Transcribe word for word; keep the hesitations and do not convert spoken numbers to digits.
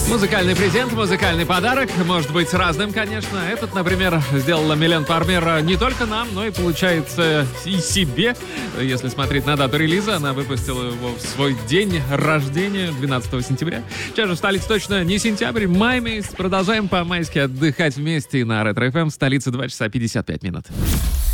Музыкальный презент, музыкальный подарок. Может быть разным, конечно. Этот, например, сделала Милен Фармер не только нам, но и, получается, и себе. Если смотреть на дату релиза, она выпустила его в свой день рождения, двенадцатого сентября. Сейчас же в столице точно не сентябрь, май месяц. Продолжаем по-майски отдыхать вместе на Ретро эф эм. В столице два часа пятьдесят пять минут.